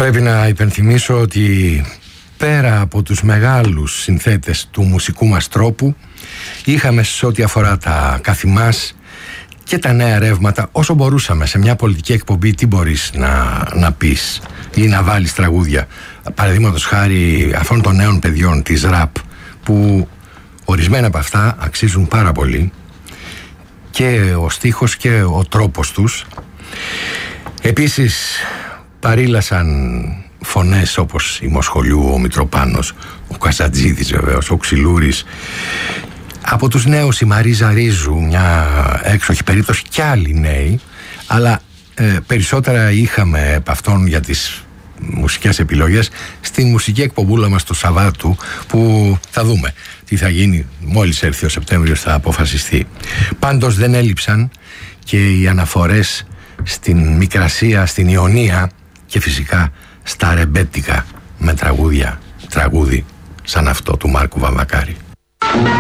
Πρέπει να υπενθυμίσω ότι πέρα από τους μεγάλους συνθέτες του μουσικού μας τρόπου, είχαμε σε ό,τι αφορά τα καθημάς και τα νέα ρεύματα, όσο μπορούσαμε σε μια πολιτική εκπομπή, τι μπορείς να πεις ή να βάλεις τραγούδια. Παραδείγματος χάρη αυτών των νέων παιδιών της ραπ, που ορισμένα από αυτά αξίζουν πάρα πολύ, και ο στίχος και ο τρόπος τους. Επίσης παρήλασαν φωνές όπως η Μοσχολιού, ο Μητροπάνος, ο Καζατζίδης βεβαίως, ο Ξυλούρης. Από τους νέους η Μαρίζα Ρίζου, μια έξοχη περίπτωση, κι άλλοι νέοι, αλλά περισσότερα είχαμε από αυτόν για τις μουσικές επιλογές στην μουσική εκπομπούλα μας του Σαββάτου, που θα δούμε τι θα γίνει μόλις έρθει ο Σεπτέμβριος, θα αποφασιστεί. Πάντως δεν έλειψαν και οι αναφορές στην Μικρασία, στην Ιωνία και φυσικά στα ρεμπέτικα με τραγούδι σαν αυτό του Μάρκου Βαμβακάρη.